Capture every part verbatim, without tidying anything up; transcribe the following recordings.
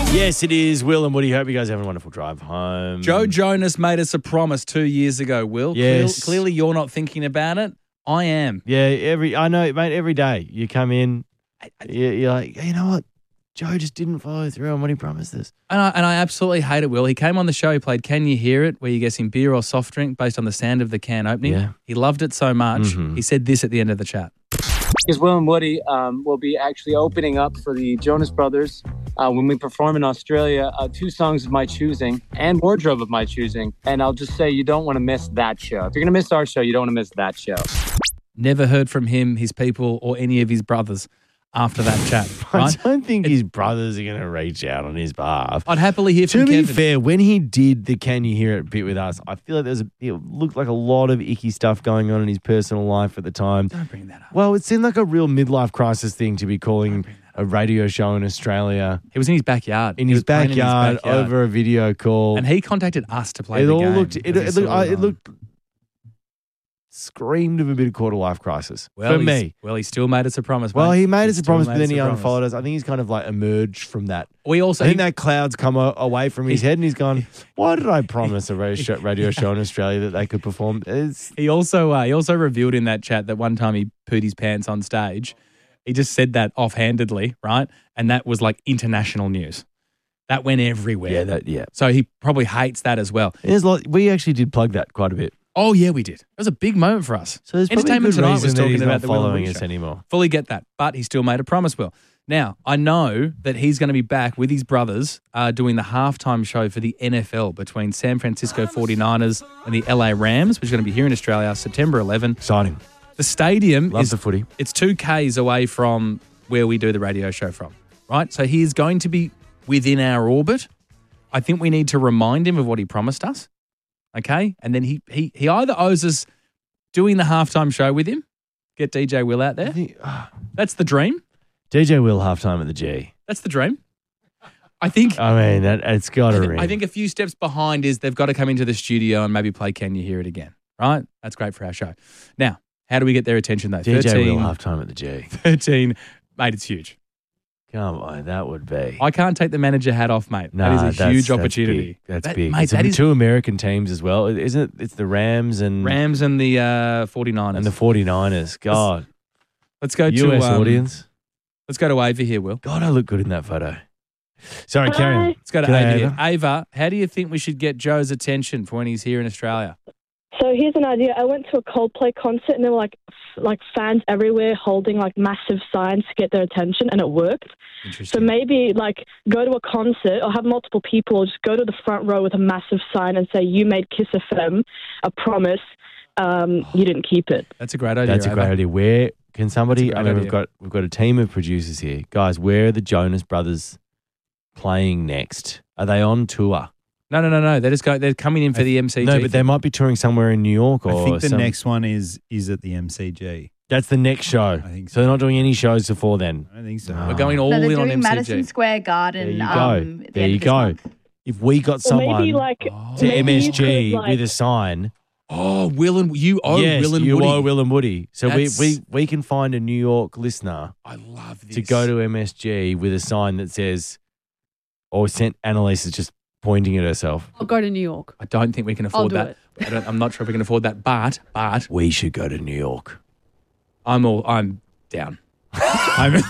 Yes, it is. Will and Woody, hope you guys have a wonderful drive home. Joe Jonas made us a promise two years ago, Will. Yes. Clear- clearly you're not thinking about it. I am. Yeah, every I know, mate, every day you come in, you- you're like, you know what? Joe just didn't follow through on what he promised us. And I, and I absolutely hate it, Will. He came on the show, he played Can You Hear It, where you guess him beer or soft drink based on the sound of the can opening. Yeah. He loved it so much, Mhm. he said this at the end of the chat. Because Will and Woody um, will be actually opening up for the Jonas Brothers uh, when we perform in Australia, uh, two songs of my choosing and wardrobe of my choosing. And I'll just say you don't want to miss that show. If you're going to miss our show, you don't want to miss that show. Never heard from him, his people, or any of his brothers after that chat. Right? I don't think his brothers are going to reach out on his behalf. I'd happily hear To from be Kevin. fair, when he did the Can You Hear It bit with us, I feel like there's a, it looked like a lot of icky stuff going on in his personal life at the time. Don't bring that up. Well, it seemed like a real midlife crisis thing to be calling a radio show in Australia He was in his backyard. in He his was playing backyard, in his backyard. over a video call. And he contacted us to play it the all game. looked it, because it, he looked, saw I- it on- looked screamed of a bit of quarter life crisis well, for he's- me. Well, he still made us a promise. Well, mate. he made us a still promise, made but then us he a promise. unfollowed us. I think he's kind of like emerged from that. We also I think that cloud's come a- away from his He- head, and he's gone, why did I promise a radio show, radio show in Australia that they could perform? It's, He also uh, he also revealed in that chat that one time he pooed his pants on stage. He just said that offhandedly, right? And that was like international news. That went everywhere. yeah, that, yeah. So he probably hates that as well. There's like, we actually did plug that quite a bit. Oh yeah, we did. It was a big moment for us. So there's probably a Entertainment good Tonight reason was that talking he's about not the Will and following Woody us show. anymore. Fully get that, but he still made a promise, Will. Now, I know that he's going to be back with his brothers uh, doing the halftime show for the N F L between San Francisco forty-niners and the L A Rams, which is going to be here in Australia, September eleventh. Exciting. The stadium Love is the footy. it's two Ks away from where we do the radio show from, right? So he is going to be within our orbit. I think we need to remind him of what he promised us, okay? And then he he he either owes us doing the halftime show with him, get D J Will out there. I think, ah, That's the dream. D J Will halftime at the G. That's the dream. I think. I mean, that it's got I, to thi- ring. I think a few steps behind is they've got to come into the studio and maybe play Can You Hear It again, right? That's great for our show. Now, how do we get their attention though? D J thirteen, Will halftime at the G. thirteen, mate, it's huge. Come on, that would be. I can't take the manager hat off, mate. Nah, that is a that's- huge that's opportunity. big. That's That- big. Mate, it's that a- is two American teams as well, isn't it? It's the Rams and Rams and the uh, forty-niners. and the forty-niners. God, let's go U S to um, audience. Let's go to Ava here, Will. God, I look good in that photo. Sorry, carry on. Let's go to G'day, Ava here. Ava. Ava, how do you think we should get Joe's attention for when he's here in Australia? So here's an idea. I went to a Coldplay concert and there were like f- like fans everywhere holding like massive signs to get their attention, and it worked. So Interesting. maybe like go to a concert or have multiple people just go to the front row with a massive sign and say you made Kiss F M a promise, um, you didn't keep it. That's a great idea. That's a great Ava. idea. Where can somebody? That's a I great mean, we've idea. got we've got a team of producers here, guys. Where are the Jonas Brothers playing next? Are they on tour? No, no, no, no. They're just go. They're coming in for the M C G. No, but they might be touring somewhere in New York or I think the some- next one is is at the M C G. That's the next show. I think so. They're not doing any shows before then. I don't think so. No. We're going all No, they're in on doing M C G. Madison Square Garden. There you go. Um, at the there end you of this go. month. If we got Or someone maybe like Oh. to maybe you M S G could, like- with a sign, Oh, Will and you owe yes, Will and you Woody. owe Will and Woody. So we, That's- we we can find a New York listener I love this. to go to M S G with a sign that says, or sent Annalise is just pointing at herself. I'll go to New York. I don't think we can I'll afford do that. I don't, I'm not sure if we can afford that, but but We should go to New York. I'm all I'm down. I'm,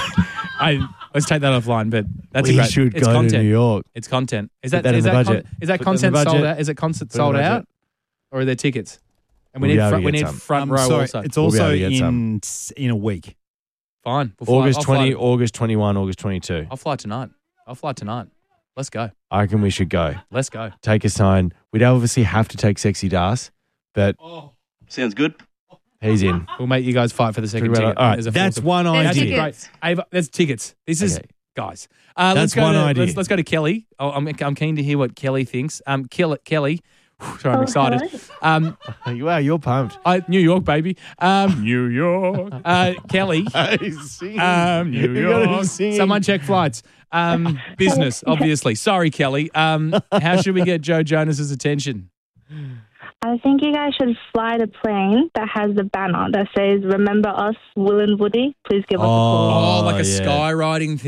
I let's take that offline. But that's we a great. should it's go content. to New York. It's content. Is Put that, that is in that the con- budget. is that Put that in the content sold budget. out? Is it concert Put it in sold the budget. out, or are there tickets? And we We'll be need able front, to we get need some. front Um, row sorry, also. it's We'll be also able to get in in a week. Fine. We'll fly- August I'll fly- twenty, August twenty-one, August twenty-two. I'll fly tonight. I'll fly tonight. Let's go. I reckon we should go. Let's go. Take a sign. We'd obviously have to take Sexy Das, but Sounds good. he's in. We'll make you guys fight for the second Pretty well. ticket. All right, There's a that's fourth- one There's idea. tickets. Great. Ava, there's tickets. This is Okay. guys. Uh, let's That's go one to, idea. Let's, let's go to Kelly. Oh, I'm, I'm keen to hear what Kelly thinks. Um, Kelly, Kelly. Sorry, I'm Oh, excited. hello. Um, Wow, you're pumped. I, New York, baby. Um, New York. Uh, Kelly. Um, New You got him York. singing. Someone check flights. Um, business, obviously. Sorry, Kelly. Um, how should we get Joe Jonas's attention? I think you guys should fly the plane that has the banner that says "Remember us, Will and Woody. Please give us a call." Oh, like a yeah. skywriting thing.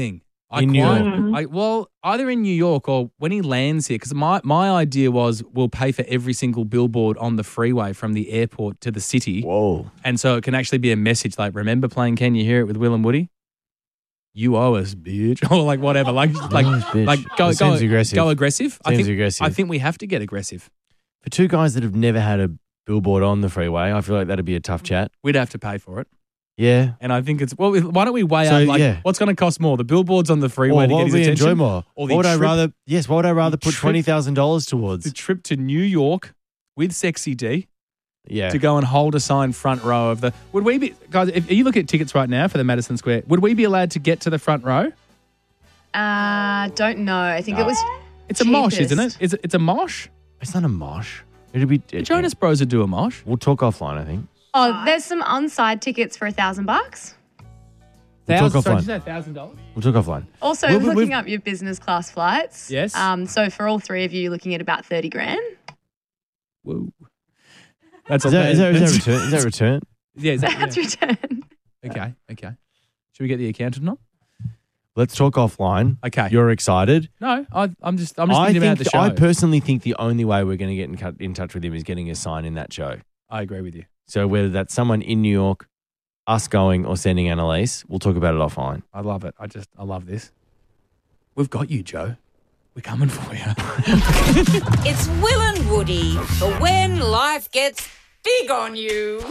I In New quite- York. I, well, either in New York or when he lands here, because my, my idea was we'll pay for every single billboard on the freeway from the airport to the city. Whoa. And so it can actually be a message like, remember playing Can You Hear It with Will and Woody? You owe us, bitch. Or like whatever. Like, like, Yes, bitch. like go, That go, seems aggressive. go aggressive. I Seems think, aggressive. I think we have to get aggressive. For two guys that have never had a billboard on the freeway, I feel like that'd be a tough chat. We'd have to pay for it. Yeah. And I think it's, well, why don't we weigh So, up like yeah. what's going to cost more? The billboards on the freeway Or to what get would his we attention? enjoy more? Or the What would I trip- rather? Yes. What would I rather the put trip- twenty thousand dollars towards? The trip to New York with Sexy D Yeah. to go and hold a sign front row of the. Would we be, guys, if you look at tickets right now for the Madison Square, would we be allowed to get to the front row? Uh, don't know. I think it was. It's a mosh, isn't it? cheapest. Is it? It's a mosh? It's not a mosh. It'd be. The Jonas Bros would do a mosh. We'll talk offline. I think. Oh, there's some on-side tickets for a thousand bucks. We'll talk Thousand- sorry, offline. did you say a thousand dollars? We'll talk offline. Also, Well, we- looking we've- up your business class flights. Yes. Um. So for all three of you, you're looking at about thirty grand. Whoa. That's Is a- that, is that, is that's- that return? Is that return? Yeah, is that, That's yeah. return. Okay, okay. Should we get the accountant on? Let's talk offline. Okay. You're excited. No, I, I'm just I'm just I thinking think about the show. I personally think the only way we're going to get in, cut, in touch with him is getting a sign in that show. I agree with you. So whether that's someone in New York, us going, or sending Annalise, we'll talk about it offline. I love it. I just I love this. We've got you, Joe. We're coming for you. It's Will and Woody for when life gets big on you.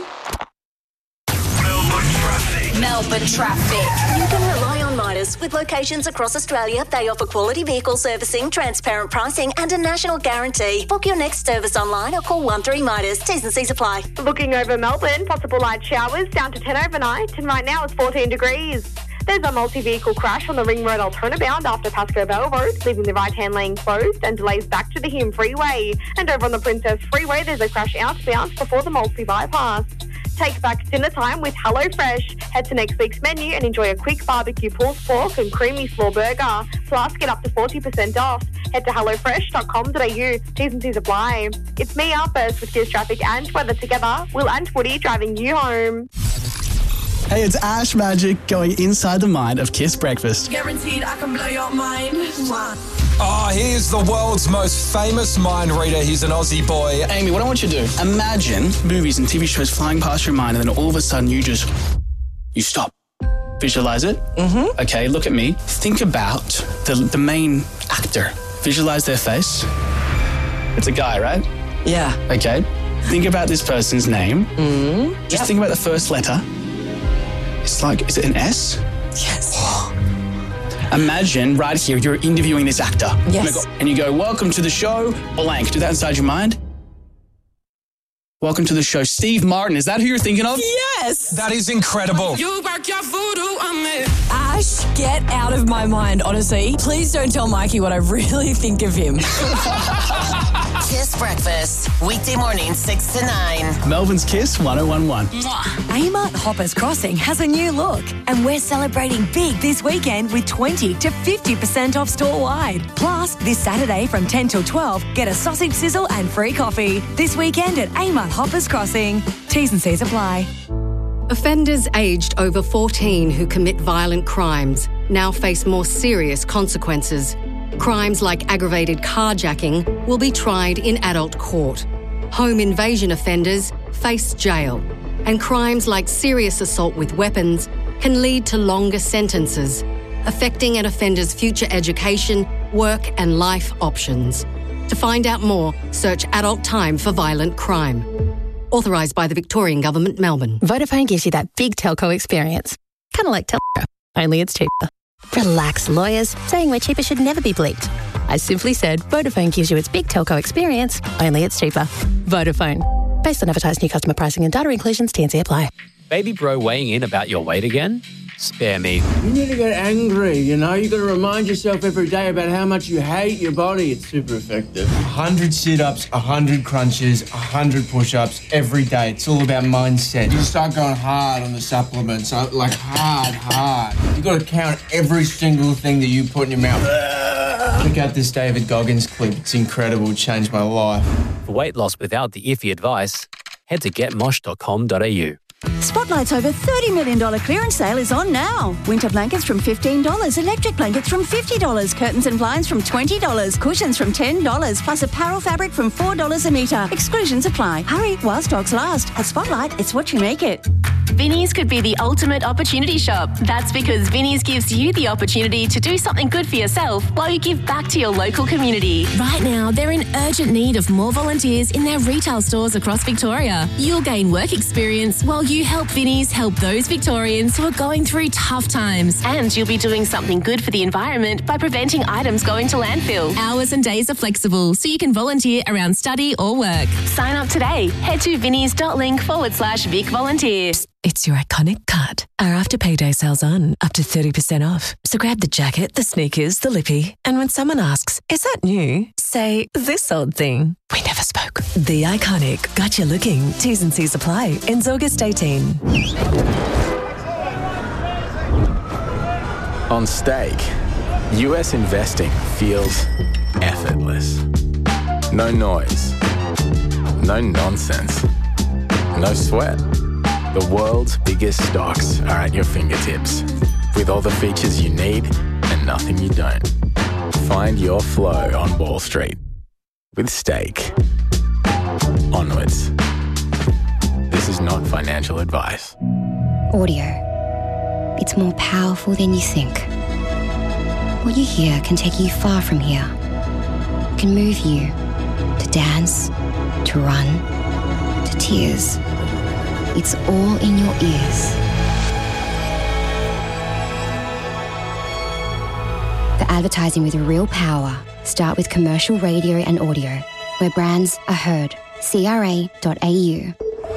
Melbourne Traffic. You can rely on Midas. With locations across Australia, they offer quality vehicle servicing, transparent pricing and a national guarantee. Book your next service online or call one three Midas. T's and C's apply. Looking over Melbourne, possible light showers down to ten overnight, and right now it's fourteen degrees. There's a multi-vehicle crash on the Ring Road Alternabound after Pascoe Bell Road, leaving the right-hand lane closed and delays back to the Hume Freeway. And over on the Princess Freeway, there's a crash outbound before the Maltby bypass. Take back dinner time with HelloFresh. Head to next week's menu and enjoy a quick barbecue pulled pork and creamy slaw burger. Plus, get up to forty percent off. Head to hello fresh dot com dot a u. T's and C's apply. It's me, Arpus, with Kiss Traffic and Weather together. Will and Woody driving you home. Hey, it's Ash Magic going inside the mind of Kiss Breakfast. Guaranteed I can blow your mind. Oh, he's the world's most famous mind reader. He's an Aussie boy. Amy, what I want you to do, imagine movies and T V shows flying past your mind and then all of a sudden you just, you stop. Visualize it. Mm-hmm. Okay, look at me. Think about the, the main actor. Visualize their face. It's a guy, right? Yeah. Okay. Think about this person's name. Mm-hmm. Just think about the first letter. It's like, is it an S? Yes. Imagine right here, you're interviewing this actor. Yes. And you go, welcome to the show, blank. Do that inside your mind. Welcome to the show, Steve Martin. Is that who you're thinking of? Yes. That is incredible. You work your voodoo on me. Ash, get out of my mind, honestly. Please don't tell Mikey what I really think of him. Kiss Breakfast. Weekday morning, six to nine. Melbourne's Kiss one oh one one. Amart Hoppers Crossing has a new look, and we're celebrating big this weekend with twenty to fifty percent off store-wide. Plus, this Saturday from ten till twelve, get a sausage sizzle and free coffee. This weekend at Amart Hoppers Crossing. T's and C's apply. Offenders aged over fourteen who commit violent crimes now face more serious consequences. Crimes like aggravated carjacking will be tried in adult court. Home invasion offenders face jail. And crimes like serious assault with weapons can lead to longer sentences, affecting an offender's future education, work and life options. To find out more, search Adult Time for Violent Crime. Authorised by the Victorian Government, Melbourne. Vodafone gives you that big telco experience. Kind of like telco, only it's cheaper. Relax, lawyers. Saying we're cheaper should never be bleeped. I simply said Vodafone gives you its big telco experience, only it's cheaper. Vodafone. Based on advertised new customer pricing and data inclusions, T and C apply. Baby bro weighing in about your weight again? Spare me. You need to get angry, you know? You got to remind yourself every day about how much you hate your body. It's super effective. one hundred sit-ups, one hundred crunches, one hundred push-ups every day. It's all about mindset. You start going hard on the supplements, like hard, hard. You got to count every single thing that you put in your mouth. Check out this David Goggins clip. It's incredible. It changed my life. For weight loss without the iffy advice, head to get mosh dot com dot a u. Spotlight's over thirty million dollars clearance sale is on now. Winter blankets from fifteen dollars, electric blankets from fifty dollars, curtains and blinds from twenty dollars, cushions from ten dollars, plus apparel fabric from four dollars a metre. Exclusions apply. Hurry while stocks last. At Spotlight, it's what you make it. Vinnie's could be the ultimate opportunity shop. That's because Vinnie's gives you the opportunity to do something good for yourself while you give back to your local community. Right now, they're in urgent need of more volunteers in their retail stores across Victoria. You'll gain work experience while you help Vinnie's help those Victorians who are going through tough times. And you'll be doing something good for the environment by preventing items going to landfill. Hours and days are flexible, so you can volunteer around study or work. Sign up today. Head to vinnies.link forward slash Vic Volunteer. It's your iconic cut. Our after payday sale's on, up to thirty percent off. So grab the jacket, the sneakers, the lippy, and when someone asks, is that new? Say, this old thing. We never spoke. The Iconic. Got you looking. T's and C's apply. Ends August eighteenth. On Stake, U S investing feels effortless. No noise. No nonsense. No sweat. The world's biggest stocks are at your fingertips, with all the features you need and nothing you don't. Find your flow on Wall Street with Stake. Onwards. This is not financial advice. Audio. It's more powerful than you think. What you hear can take you far from here. It can move you to dance, to run, to tears. It's all in your ears. For advertising with real power, start with commercial radio and audio, where brands are heard. C R A dot A U.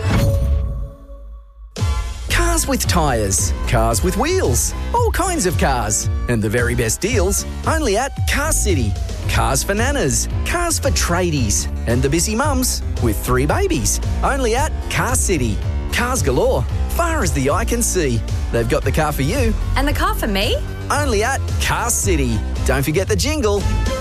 Cars with tyres, cars with wheels, all kinds of cars. And the very best deals only at Car City. Cars for nanas, cars for tradies, and the busy mums with three babies. Only at Car City. Cars galore, far as the eye can see. They've got the car for you. And the car for me? Only at Car City. Don't forget the jingle.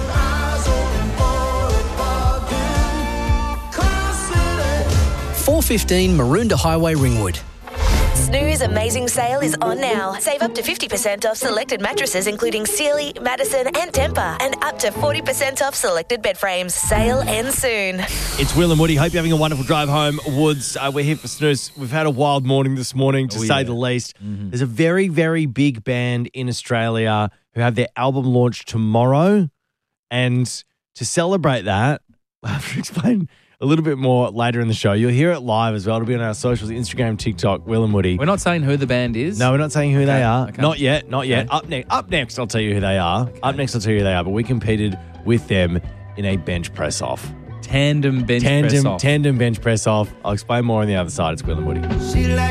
four fifteen Maroondah Highway, Ringwood. Snooze Amazing Sale is on now. Save up to fifty percent off selected mattresses including Sealy, Madison and Tempur, and up to forty percent off selected bed frames. Sale ends soon. It's Will and Woody. Hope you're having a wonderful drive home. Woods, uh, we're here for Snooze. We've had a wild morning this morning, to Oh, say yeah. the least. There's a very, very big band in Australia who have their album launch tomorrow. And to celebrate that, I have to explain a little bit more later in the show. You'll hear it live as well. It'll be on our socials, Instagram, TikTok, Will and Woody. We're not saying who the band is. No, we're not saying who Okay, they are. okay. Not yet, not yet. Okay. Up, ne- up next, I'll tell you who they are. Up next, I'll tell you who they are. But we competed with them in a bench press off. Tandem bench tandem, press off. Tandem bench press off. I'll explain more on the other side. It's Will and Woody.